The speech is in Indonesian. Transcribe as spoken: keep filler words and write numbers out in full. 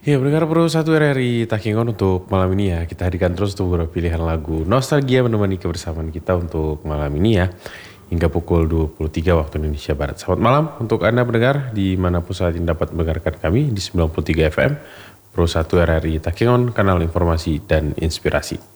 Ya, pendengar Pro satu R R I Takingon untuk malam ini ya. Kita hadirkan terus untuk beberapa pilihan lagu nostalgia menemani kebersamaan kita untuk malam ini ya. Hingga pukul dua puluh tiga waktu Indonesia Barat. Selamat malam untuk Anda pendengar dimanapun saat ini dapat mendengarkan kami di sembilan puluh tiga F M Pro satu R R I Takingon, kanal informasi dan inspirasi.